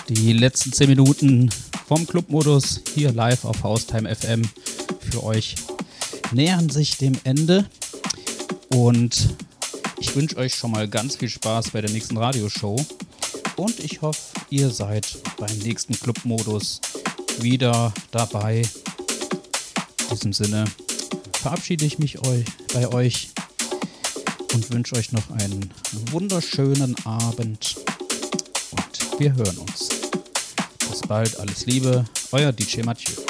Die letzten 10 Minuten vom Clubmodus hier live auf Haustime FM für euch nähern sich dem Ende und ich wünsche euch schon mal ganz viel Spaß bei der nächsten Radioshow und ich hoffe, ihr seid beim nächsten Clubmodus wieder dabei. In diesem Sinne verabschiede ich mich bei euch und wünsche euch noch einen wunderschönen Abend und wir hören uns. Bis bald, alles Liebe, euer DJ Mathieu.